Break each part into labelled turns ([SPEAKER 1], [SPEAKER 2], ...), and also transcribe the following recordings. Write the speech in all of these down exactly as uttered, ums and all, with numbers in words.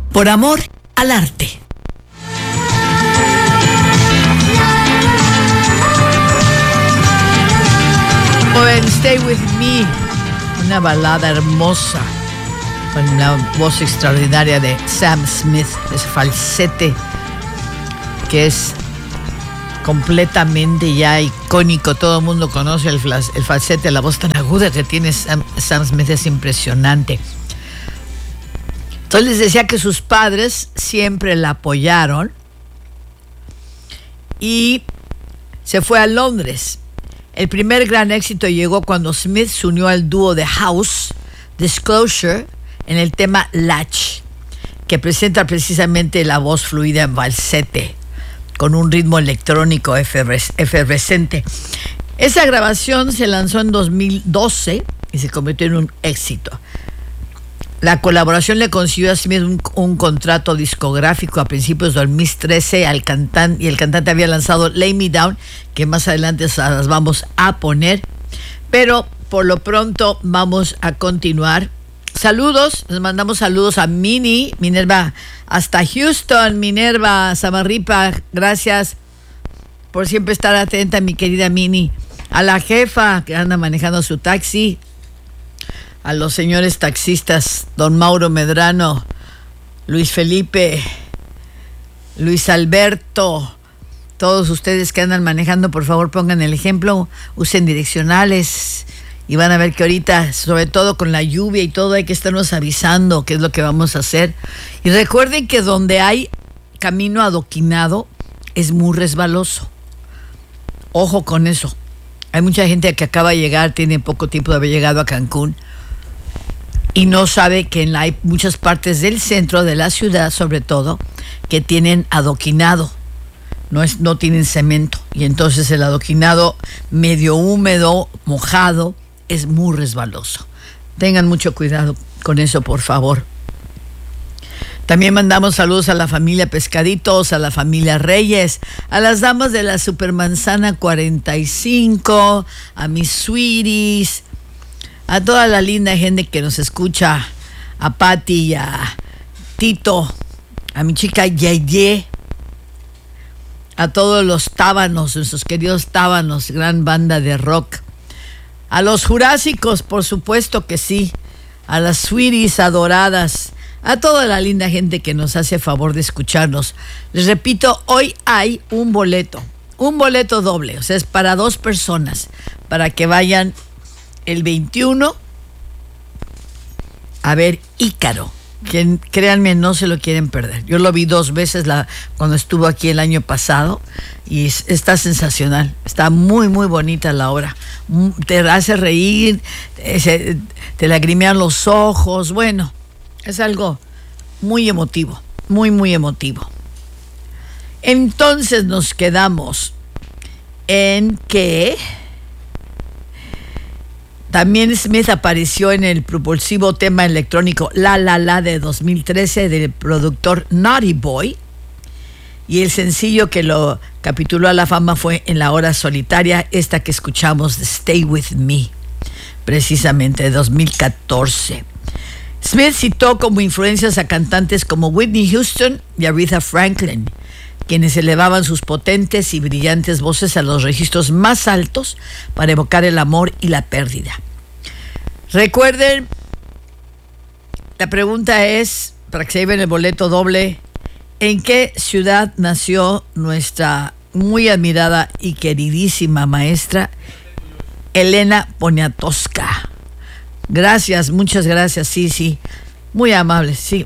[SPEAKER 1] Por amor al arte. Joven, Stay With Me, una balada hermosa con la voz extraordinaria de Sam Smith, ese falsete que es completamente ya icónico. Todo el mundo conoce el, el falsete, la voz tan aguda que tiene Sam, Sam Smith es impresionante. Entonces les decía que sus padres siempre la apoyaron y se fue a Londres. El primer gran éxito llegó cuando Smith se unió al dúo de House, Disclosure, en el tema Latch, que presenta precisamente la voz fluida en falsete, con un ritmo electrónico efervescente. Esa grabación se lanzó en dos mil doce y se convirtió en un éxito. La colaboración le consiguió a Smith un, un contrato discográfico a principios de dos mil trece al cantante, y el cantante había lanzado Lay Me Down, que más adelante las vamos a poner. Pero por lo pronto vamos a continuar. Saludos, les mandamos saludos a Mini, Minerva, hasta Houston, Minerva Samarripa, gracias por siempre estar atenta, mi querida Mini. A la jefa que anda manejando su taxi, a los señores taxistas, don Mauro Medrano, Luis Felipe, Luis Alberto, todos ustedes que andan manejando, por favor pongan el ejemplo, usen direccionales y van a ver que ahorita, sobre todo con la lluvia y todo, hay que estarnos avisando qué es lo que vamos a hacer. Y recuerden que donde hay camino adoquinado es muy resbaloso. Ojo con eso. Hay mucha gente que acaba de llegar, tiene poco tiempo de haber llegado a Cancún, y no sabe que en la, hay muchas partes del centro de la ciudad, sobre todo, que tienen adoquinado, no, es, no tienen cemento, y entonces el adoquinado medio húmedo, mojado, es muy resbaloso. Tengan mucho cuidado con eso, por favor. También mandamos saludos a la familia Pescaditos, a la familia Reyes, a las damas de la Supermanzana cuarenta y cinco, a mis sweeties, a toda la linda gente que nos escucha, a Pati y a Tito, a mi chica Yeye, a todos los tábanos, nuestros queridos tábanos, gran banda de rock, a los jurásicos, por supuesto que sí, a las sweeties adoradas, a toda la linda gente que nos hace favor de escucharnos. Les repito, hoy hay un boleto, un boleto doble, o sea, es para dos personas, para que vayan el veintiuno a ver Ícaro, que créanme, no se lo quieren perder. Yo lo vi dos veces la, cuando estuvo aquí el año pasado y es, está sensacional, está muy muy bonita la obra, te hace reír, te, te lagrimean los ojos, bueno, es algo muy emotivo, muy muy emotivo. Entonces nos quedamos en que también Smith apareció en el propulsivo tema electrónico La La La de dos mil trece del productor Naughty Boy, y el sencillo que lo capituló a la fama fue En la Hora Solitaria, esta que escuchamos de Stay With Me, precisamente de dos mil catorce. Smith citó como influencias a cantantes como Whitney Houston y Aretha Franklin, quienes elevaban sus potentes y brillantes voces a los registros más altos para evocar el amor y la pérdida. Recuerden, la pregunta es, para que se lleven el boleto doble, ¿en qué ciudad nació nuestra muy admirada y queridísima maestra Elena Poniatowska? Gracias, muchas gracias, sí, sí, muy amable, sí.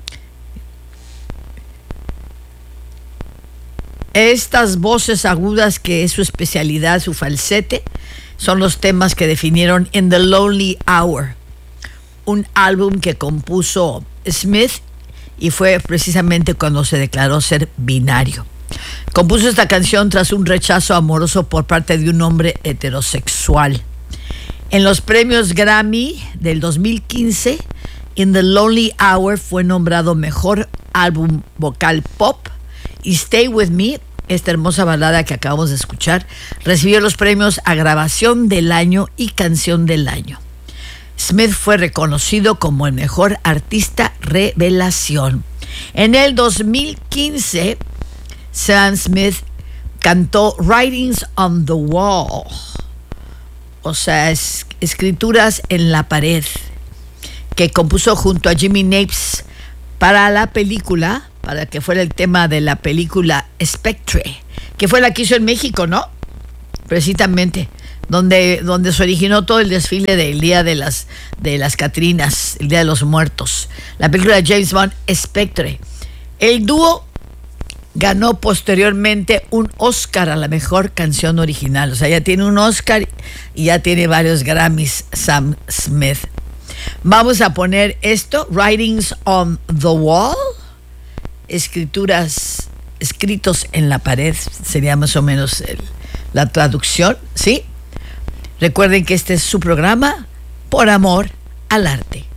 [SPEAKER 1] Estas voces agudas, que es su especialidad, su falsete, son los temas que definieron In the Lonely Hour, un álbum que compuso Smith y fue precisamente cuando se declaró ser binario. Compuso esta canción tras un rechazo amoroso por parte de un hombre heterosexual. En los premios Grammy del dos mil quince, In the Lonely Hour fue nombrado mejor álbum vocal pop, y Stay With Me, esta hermosa balada que acabamos de escuchar, recibió los premios a Grabación del Año y Canción del Año. Smith fue reconocido como el mejor artista revelación. En el dos mil quince, Sam Smith cantó Writings on the Wall, o sea, es, escrituras en la pared, que compuso junto a Jimmy Napes para la película, para que fuera el tema de la película Spectre, que fue la que hizo en México, ¿no? Precisamente, donde, donde se originó todo el desfile del Día de las, de las Catrinas, el Día de los Muertos. La película de James Bond, Spectre. El dúo ganó posteriormente un Oscar a la mejor canción original. O sea, ya tiene un Oscar y ya tiene varios Grammys, Sam Smith. Vamos a poner esto, Writings on the Wall, escrituras, escritos en la pared, sería más o menos el, la traducción, ¿sí? Recuerden que este es su programa, Por Amor al Arte.